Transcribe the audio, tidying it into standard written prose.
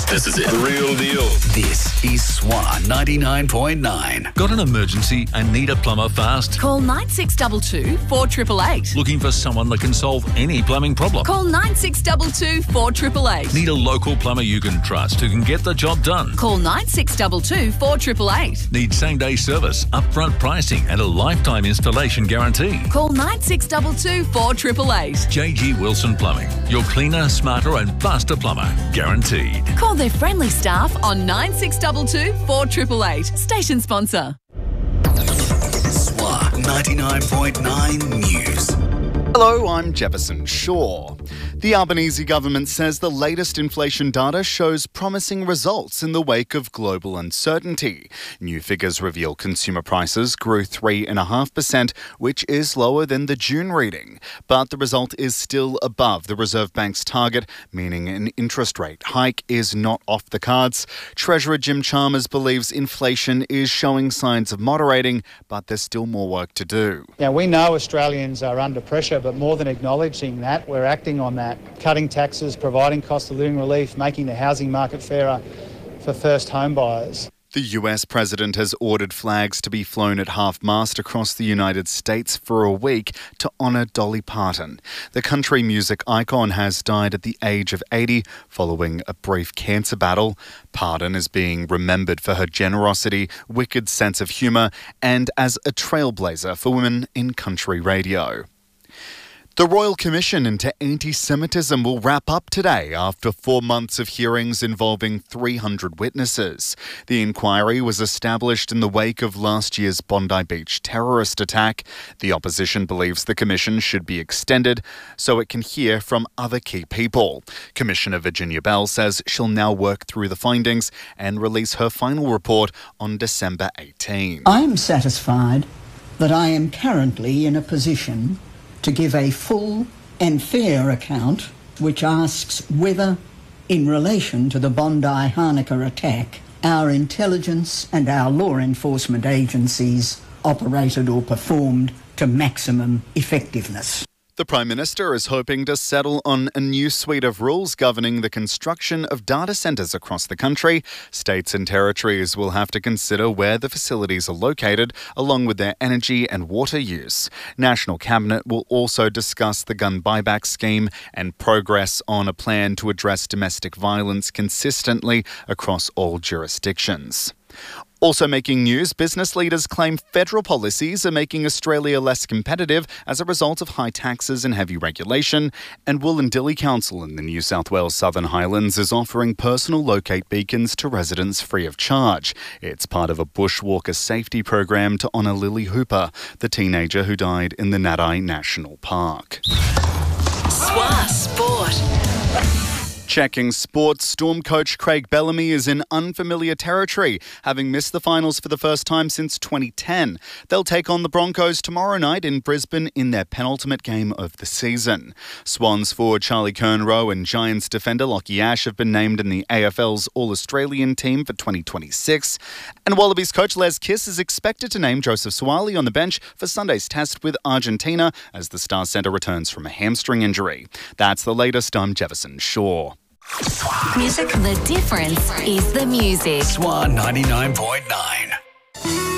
This is it. The real deal. This is SWA 99.9. Got an emergency and need a plumber fast? Call 9622 4888. Looking for someone that can solve any plumbing problem? Call 9622 4888. Need a local plumber you can trust who can get the job done? Call 9622 4888. Need same-day service, upfront pricing and a lifetime installation guarantee? Call 9622 4888. JG Wilson Plumbing. Your cleaner, smarter and faster plumber. Guaranteed. Call their friendly staff on 9622 4888. Station sponsor. SWA 99.9 News. Hello, I'm Jefferson Shaw. The Albanese government says the latest inflation data shows promising results in the wake of global uncertainty. New figures reveal consumer prices grew 3.5%, which is lower than the June reading. But the result is still above the Reserve Bank's target, meaning an interest rate hike is not off the cards. Treasurer Jim Chalmers believes inflation is showing signs of moderating, but there's still more work to do. Now, we know Australians are under pressure, but more than acknowledging that, we're acting on that. Cutting taxes, providing cost of living relief, making the housing market fairer for first home buyers. The US president has ordered flags to be flown at half-mast across the United States for a week to honour Dolly Parton. The country music icon has died at the age of 80 following a brief cancer battle. Parton is being remembered for her generosity, wicked sense of humour, and as a trailblazer for women in country radio. The Royal Commission into Anti-Semitism will wrap up today after 4 months of hearings involving 300 witnesses. The inquiry was established in the wake of last year's Bondi Beach terrorist attack. The opposition believes the commission should be extended so it can hear from other key people. Commissioner Virginia Bell says she'll now work through the findings and release her final report on December 18. I am satisfied that I am currently in a position to give a full and fair account which asks whether, in relation to the Bondi Hanukkah attack, our intelligence and our law enforcement agencies operated or performed to maximum effectiveness. The Prime Minister is hoping to settle on a new suite of rules governing the construction of data centres across the country. States and territories will have to consider where the facilities are located, along with their energy and water use. National Cabinet will also discuss the gun buyback scheme and progress on a plan to address domestic violence consistently across all jurisdictions. Also making news, business leaders claim federal policies are making Australia less competitive as a result of high taxes and heavy regulation. And Wollondilly Council in the New South Wales Southern Highlands is offering personal locate beacons to residents free of charge. It's part of a bushwalker safety program to honour Lily Hooper, the teenager who died in the Nadai National Park. SWA Sport. Checking sports, Storm coach Craig Bellamy is in unfamiliar territory, having missed the finals for the first time since 2010. They'll take on the Broncos tomorrow night in Brisbane in their penultimate game of the season. Swans forward Charlie Kernroe and Giants defender Lockie Ash have been named in the AFL's All-Australian team for 2026. And Wallabies coach Les Kiss is expected to name Joseph Suaalii on the bench for Sunday's test with Argentina as the star centre returns from a hamstring injury. That's the latest. I'm Jefferson Shaw. Music. The difference is the music. SWA 99.9.